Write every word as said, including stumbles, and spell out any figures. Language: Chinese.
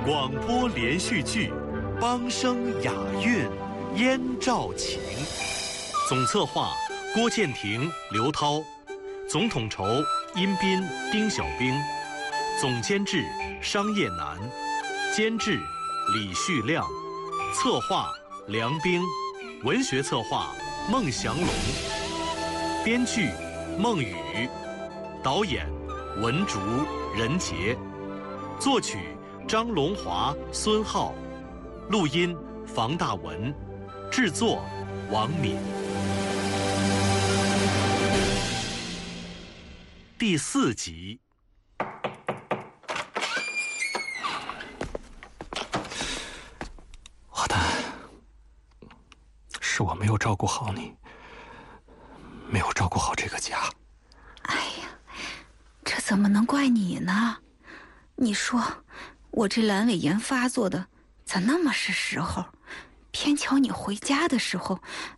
广播连续剧《梆声雅韵燕赵情》，总策划郭建廷、刘涛，总统筹殷斌、丁小兵，总监制商业南，监制李旭亮，策划梁冰，文学策划孟祥龙，编剧孟宇，导演文竹、任杰，作曲张龙华、孙浩，录音房大文，制作王敏。第四集。 华丹，是我没有照顾好你，没有照顾好这个家。 哎呀，这怎么能怪你呢？你说我这阑尾炎发作的咋那么是时候，偏巧你回家的时候